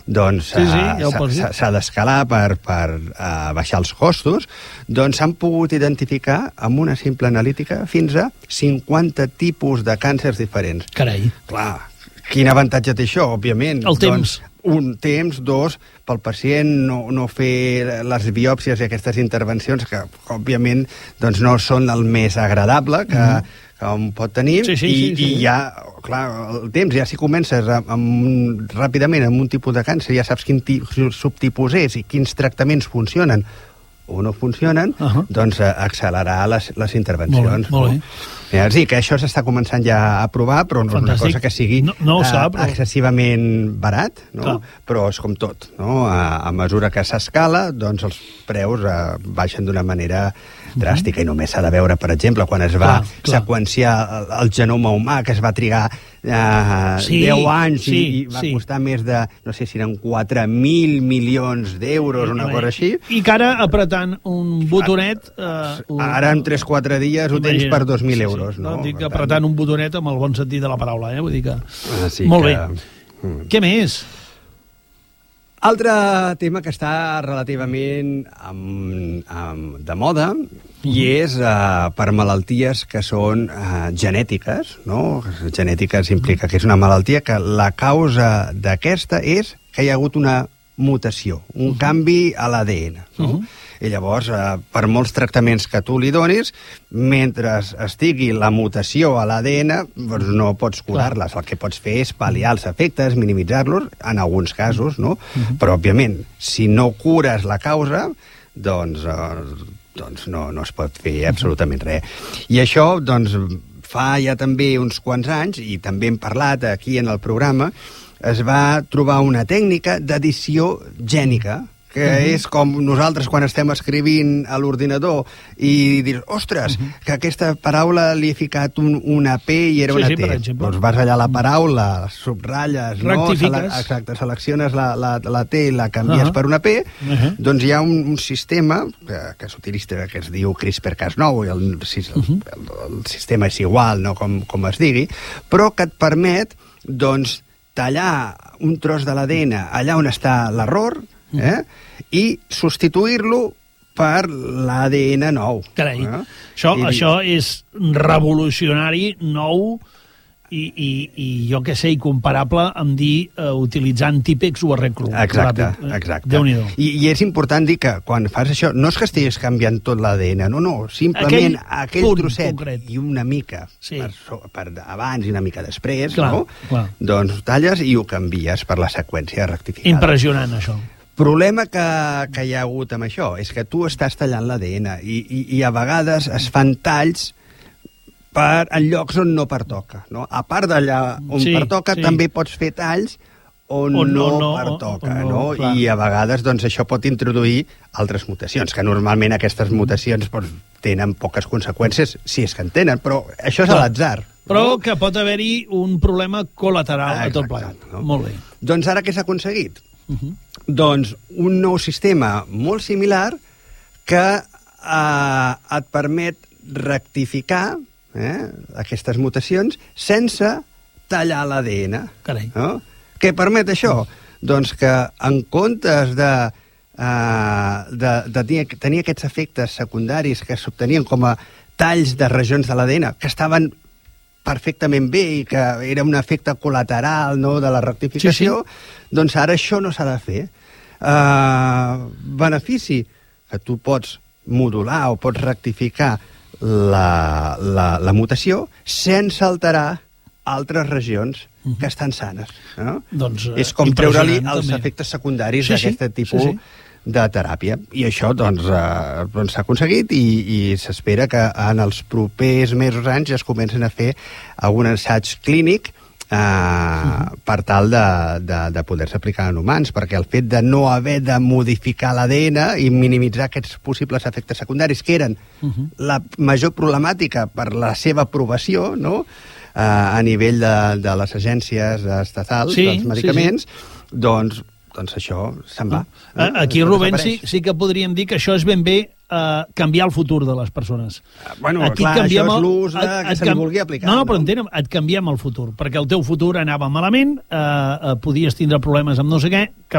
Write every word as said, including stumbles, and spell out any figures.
doncs sí, sí, ja uh, s'ha d'escalar per, per uh, baixar els costos, doncs s'han pogut identificar amb una simple analítica fins a cinquanta tipus de càncers diferents. Carai. Clar, quin avantatge té això, òbviament? El temps. Doncs, un temps, dos, pel pacient no, no fer les biòpsies i aquestes intervencions que, òbviament, doncs no són el més agradable que, mm. que un pot tenir, sí, sí, i, sí, sí. i ja, clar, el temps, ja si comences amb, amb, ràpidament amb un tipus de càncer, ja saps quin subtipus és i quins tractaments funcionen o no funcionen, uh -huh. doncs accelerar les, les intervencions. Molt bé, molt bé. Ja, sí, que això s'està començant ja a provar, però no és una cosa que sigui no, no sap, uh, però... excessivament barat, no? Clar. Però és com tot, no? A, a mesura que s'escala, doncs els preus uh, baixen d'una manera dràstica, uh -huh. i només s'ha de veure, per exemple, quan es va clar, clar. seqüenciar el, el genoma humà, que es va trigar uh, sí, deu anys sí, i, i va sí. costar més de, no sé si eren quatre mil milions d'euros, una cosa així. I que ara, apretant un botonet... Uh, ara en tres quatre dies ho tens per dos mil euros. Sí, sí. No? no? Dic apretant un botonet amb el bon sentit de la paraula, eh? Vull dir que... Ah, sí, molt que... bé. Mm. Què més? Altre tema que està relativament amb, amb, de moda uh-huh. i és uh, per malalties que són uh, genètiques, no? Genètiques implica que és una malaltia que la causa d'aquesta és que hi ha hagut una mutació, un uh-huh. canvi a l'A D N, no? Uh-huh. I llavors, eh, per molts tractaments que tu li donis, mentre estigui la mutació a l'A D N, doncs no pots curar-les. El que pots fer és pal·liar els efectes, minimitzar-los, en alguns casos, no? Uh-huh. Però, òbviament, si no cures la causa, doncs, eh, doncs no, no es pot fer absolutament res. I això, doncs, fa ja també uns quants anys, i també hem parlat aquí en el programa, es va trobar una tècnica d'edició gènica, que uh-huh. és com nosaltres quan estem escrivint a l'ordinador i dir, ostres, uh-huh. que aquesta paraula li he ficat un, una P i era sí, una sí, T. per exemple. Doncs vas allà a la paraula, subratlles, rectifiques. No? Sele exacte, selecciones la, la, la T i la canvies uh-huh. per una P, uh-huh. doncs hi ha un, un sistema que, que s'utilitza, que es diu CRISPR Cas nou, i el, el, uh-huh. el, el sistema és igual, no com, com es digui, però que et permet, doncs, tallar un tros de l'A D N allà on està l'error, eh? i substituir-lo per l'A D N nou. Carai, eh? això, I... això és revolucionari, nou, i, i, i jo que sé, incomparable amb dir uh, utilitzant típex o arreglo. Exacte, exacte. Déu-n'hi-do. I, I és important dir que quan fas això, no és que estiguis canviant tot l'A D N, no, no, simplement aquell, aquell trosset concret. I una mica sí. per, per abans i una mica després, clar, no? Clar. Doncs talles i ho canvies per la seqüència rectificada. Impressionant, això. Problema que, que hi ha hagut amb això és que tu estàs tallant l'A D N i, i, i a vegades es fan talls per, en llocs on no pertoca. No? A part d'allà on sí, pertoca, sí. també pots fer talls on, on no, no pertoca. On no, no? I a vegades doncs, això pot introduir altres mutacions, que normalment aquestes mutacions doncs, tenen poques conseqüències, si és que en tenen, però això és a l'atzar. Però no? Que pot haver-hi un problema col·lateral ah, a tot plegat. No? Molt bé. Doncs ara què s'ha aconseguit? Uh-huh. Doncs un nou sistema molt similar que eh, et permet rectificar eh, aquestes mutacions sense tallar l'A D N. Carai. No? Què permet això? Uh-huh. Doncs que en comptes de, eh, de, de tenir, tenir aquests efectes secundaris que s'obtenien com a talls de regions de l'A D N que estaven perfectament bé i que era un efecte col·lateral, no, de la rectificació, sí, sí. Doncs ara això no s'ha de fer. Uh, benefici, que tu pots modular o pots rectificar la, la, la mutació sense alterar altres regions uh-huh. que estan sanes. No? Doncs, és com treure-li els també. efectes secundaris sí, d'aquest sí, tipus sí, sí. de teràpia. I això doncs s'ha doncs, aconseguit i, i s'espera que en els propers mesos, anys, ja es comencen a fer algun assaig clínic eh, uh-huh. per tal de, de, de poder-se aplicar en humans, perquè el fet de no haver de modificar l'A D N i minimitzar aquests possibles efectes secundaris, que eren uh-huh. la major problemàtica per la seva aprovació, no?, eh, a nivell de, de les agències estatals sí, dels medicaments, sí, sí. doncs doncs això se'n va. Ah. Eh? Aquí, Rubén, sí, sí que podríem dir que això és ben bé uh, canviar el futur de les persones. Uh, bueno, aquí clar, això és l'ús que et, se li vulgui aplicar. No, no, però entenem, et canviem el futur, perquè el teu futur anava malament, eh, uh, podies tindre problemes amb no sé què,